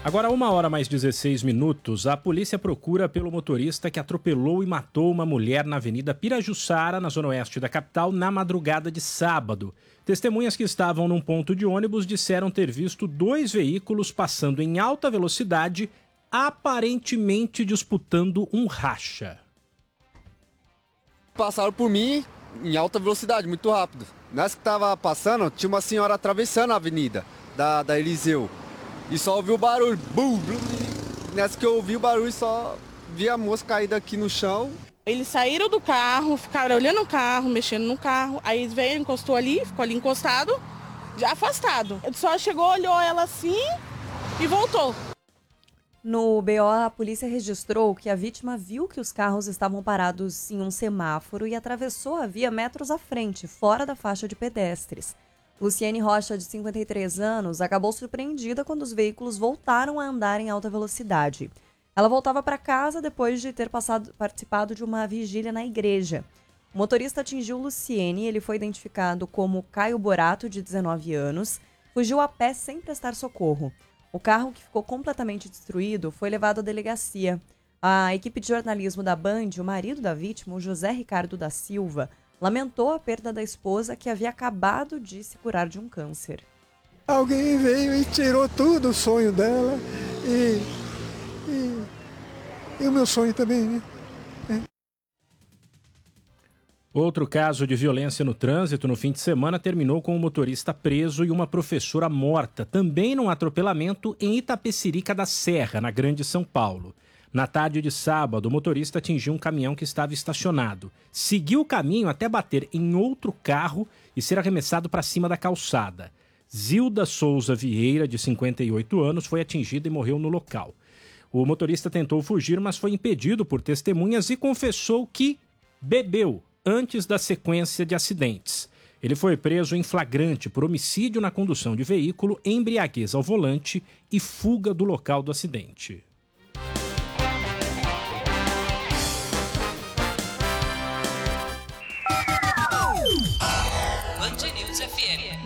Agora, 1h mais 16 minutos, a polícia procura pelo motorista que atropelou e matou uma mulher na Avenida Pirajussara, na zona oeste da capital, na madrugada de sábado. Testemunhas que estavam num ponto de ônibus disseram ter visto 2 veículos passando em alta velocidade, aparentemente disputando um racha. Passaram por mim em alta velocidade, muito rápido. Nessa que tava passando, tinha uma senhora atravessando a avenida da Eliseu. E só ouvi o barulho. Bum, bum. Nessa que eu ouvi o barulho, só vi a moça caída aqui no chão. Eles saíram do carro, ficaram olhando o carro, mexendo no carro. Aí veio, encostou ali, ficou ali encostado, já afastado. Ele só chegou, olhou ela assim e voltou. No BO, a polícia registrou que a vítima viu que os carros estavam parados em um semáforo e atravessou a via metros à frente, fora da faixa de pedestres. Luciene Rocha, de 53 anos, acabou surpreendida quando os veículos voltaram a andar em alta velocidade. Ela voltava para casa depois de ter participado de uma vigília na igreja. O motorista atingiu Luciene, ele foi identificado como Caio Borato, de 19 anos, fugiu a pé sem prestar socorro. O carro, que ficou completamente destruído, foi levado à delegacia. A equipe de jornalismo da Band, o marido da vítima, o José Ricardo da Silva, lamentou a perda da esposa, que havia acabado de se curar de um câncer. Alguém veio e tirou tudo o sonho dela e o meu sonho também, né? Outro caso de violência no trânsito no fim de semana terminou com um motorista preso e uma professora morta, também num atropelamento em Itapecerica da Serra, na Grande São Paulo. Na tarde de sábado, o motorista atingiu um caminhão que estava estacionado. Seguiu o caminho até bater em outro carro e ser arremessado para cima da calçada. Zilda Souza Vieira, de 58 anos, foi atingida e morreu no local. O motorista tentou fugir, mas foi impedido por testemunhas e confessou que bebeu antes da sequência de acidentes. Ele foi preso em flagrante por homicídio na condução de veículo, embriaguez ao volante e fuga do local do acidente. Band News FM.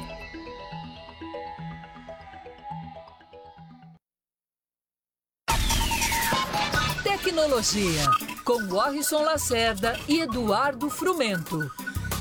Tecnologia, com Warrison Lacerda e Eduardo Frumento.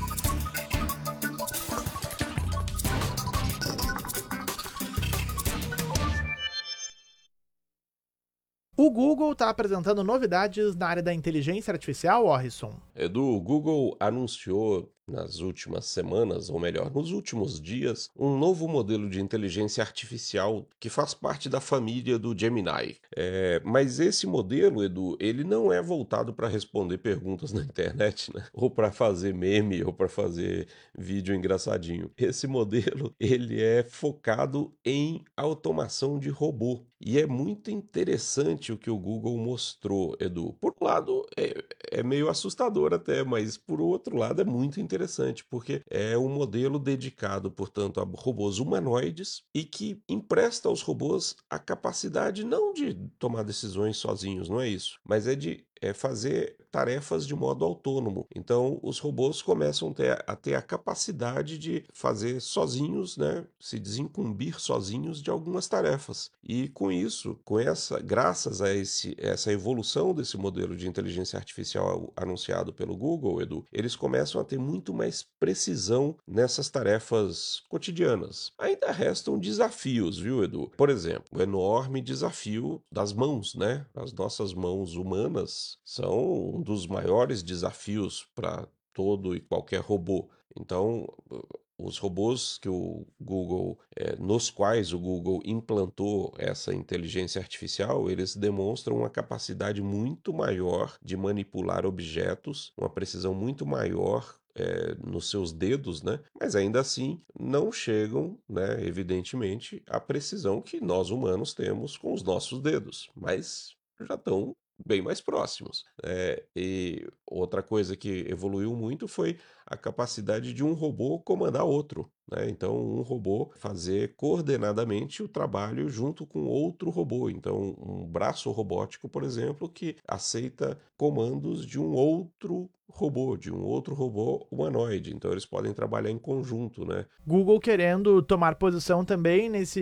O Google está apresentando novidades na área da inteligência artificial, Warrison. Edu, o Google anunciou nas últimas semanas, ou melhor, nos últimos dias, um novo modelo de inteligência artificial que faz parte da família do Gemini. Mas esse modelo, Edu, ele não é voltado para responder perguntas na internet, né? Ou para fazer meme, ou para fazer vídeo engraçadinho. Esse modelo, ele é focado em automação de robô. E é muito interessante o que o Google mostrou, Edu. Por um lado, é meio assustador até, mas por outro lado é muito interessante, porque é um modelo dedicado, portanto, a robôs humanoides e que empresta aos robôs a capacidade não de tomar decisões sozinhos, não é isso, mas é de fazer tarefas de modo autônomo. Então, os robôs começam a ter a capacidade de fazer sozinhos, né, se desincumbir sozinhos de algumas tarefas. E com isso, graças a essa evolução desse modelo de inteligência artificial anunciado pelo Google, Edu, eles começam a ter muito mais precisão nessas tarefas cotidianas. Ainda restam desafios, viu, Edu? Por exemplo, o enorme desafio das mãos, né? As nossas mãos humanas são um dos maiores desafios para todo e qualquer robô. Então, os robôs nos quais o Google implantou essa inteligência artificial, eles demonstram uma capacidade muito maior de manipular objetos, uma precisão muito maior nos seus dedos, né? Mas ainda assim não chegam, né, evidentemente, à precisão que nós humanos temos com os nossos dedos, mas já estão bem mais próximos. E outra coisa que evoluiu muito foi a capacidade de um robô comandar outro, né? Então, um robô fazer coordenadamente o trabalho junto com outro robô. Então, um braço robótico, por exemplo, que aceita comandos de um outro robô humanoide. Então, eles podem trabalhar em conjunto, né? Google querendo tomar posição também nesse